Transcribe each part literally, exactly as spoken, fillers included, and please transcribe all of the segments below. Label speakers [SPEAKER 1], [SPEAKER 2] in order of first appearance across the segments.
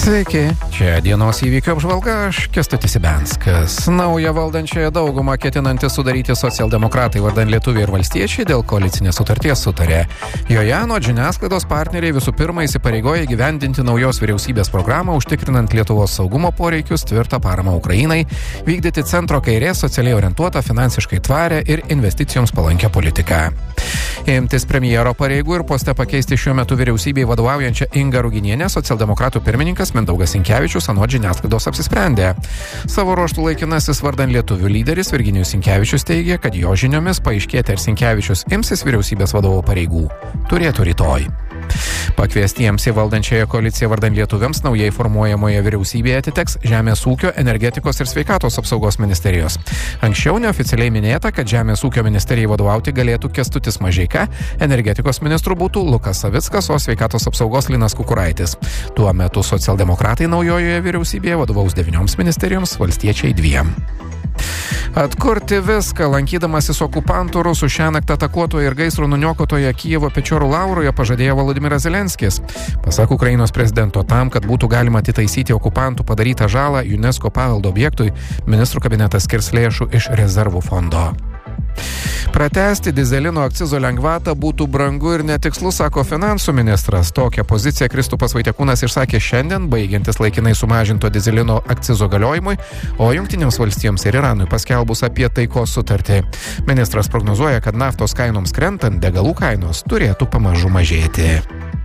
[SPEAKER 1] Sveiki, čia dienos įvykių apžvalga, aš Kęstutis Ibenskas. Naują valdančiąją daugumą ketinantys sudaryti socialdemokratai vardan Lietuviai ir valstiečiai dėl koalicinės sutarties sutarė. Joje anot žiniasklaidos partneriai visų pirma įsipareigoja įgyvendinti naujos vyriausybės programą, užtikrinant Lietuvos saugumo poreikius, tvirtą paramą Ukrainai, vykdyti centro kairės socialiai orientuotą, finansiškai tvarę ir investicijoms palankę politiką. Imtis premjero pareigų ir poste pakeisti šiuo metu vyriausybei vadovaujančią Ingą Ruginienę socialdemokratų pirmininkas Mindaugas Sinkevičius anot žiniasklaidos apsisprendė. Savo ruožtų laikinasis vardan Lietuvių lyderis Virginijus Sinkevičius teigė, kad jo žiniomis paaiškėti, ar Sinkevičius imsis vyriausybės vadovo pareigų, turėtų rytoj. Pakviestiems į valdančiąją koaliciją vardan lietuviams naujai formuojamoje vyriausybėje atiteks Žemės ūkio, energetikos ir sveikatos apsaugos ministerijos. Anksčiau neoficialiai minėta, kad Žemės ūkio ministerijai vadovauti galėtų Kęstutis Mažeika, energetikos ministru būtų Lukas Savickas, o sveikatos apsaugos Linas Kukuraitis. Tuo metu socialdemokratai naujojoje vyriausybėje vadovaus devynioms ministerijoms, valstiečiai dviem. Atkurti viską, lankydamasis okupantų rusų šiąnakt atakuotoje ir gaisro nuniokotoje Kijevo Pečorų Lauroje pažadėjo Volodymyras Zelenskis. Pasak Ukrainos prezidento, tam, kad būtų galima atitaisyti okupantų padarytą žalą UNESCO paveldo objektui, ministrų kabinetas skirs lėšų iš rezervų fondo. Pratęsti dizelino akcizo lengvatą būtų brangu ir netikslu, sako finansų ministras. Tokią poziciją Kristupas Vaitekūnas išsakė šiandien, baigiantis laikinai sumažinto dizelino akcizo galiojimui, o Jungtinėms valstijoms ir Iranui paskelbus apie taikos sutartį. Ministras prognozuoja, kad naftos kainoms krentant, degalų kainos turėtų pamažu mažėti.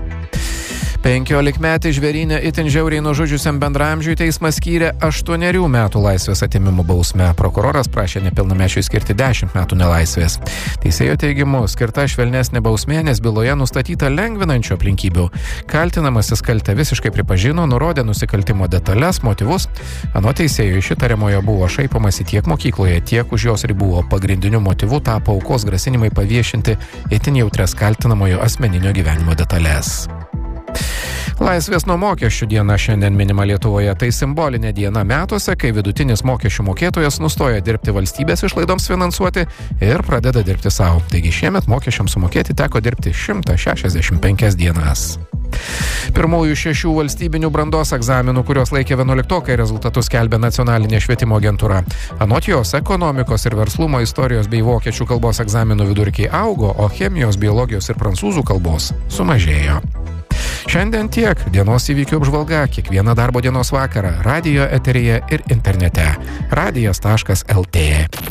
[SPEAKER 1] Penkiolikmetį žvėrynę itin žiauriai nužudžiusiam bendraamžiui teismas skyrė aštuonerių metų laisvės atėmimo bausmę. Prokuroras prašė nepilnamečiui skirti dešimt metų nelaisvės. Teisėjo teigimu, skirta švelnesnė bausmė, nes byloje nustatyta lengvinančių aplinkybių. Kaltinamasis kaltę visiškai pripažino, nurodė nusikaltimo detalės, motyvus. Anot teisėjo, iš įtariamojo buvo šaipomasi tiek mokykloje, tiek už jos ribų, o pagrindiniu motyvu tapo aukos grasinimai paviešinti itin jautrias kaltinamojo asmeninio gyvenimo detalės. Laisvės nuo mokesčių diena šiandien minima Lietuvoje. Tai simbolinė diena metuose, kai vidutinis mokesčių mokėtojas nustoja dirbti valstybės išlaidoms finansuoti ir pradeda dirbti savo. Taigi šiemet mokesčiams sumokėti teko dirbti šimtas šešiasdešimt penkias dienas. Pirmųjų šešių valstybinių brandos egzaminų, kurios laikė vienuoliktokai, rezultatus skelbia Nacionalinė švietimo agentūra. Anot jos, ekonomikos ir verslumo, istorijos bei vokiečių kalbos egzaminų vidurkiai augo, o chemijos, biologijos ir prancūzų kalbos sumažėjo. Šiandien tiek. Dienos įvykių apžvalga kiekvieną darbo dienos vakarą radijo eteryje ir internete. radijas taškas lt.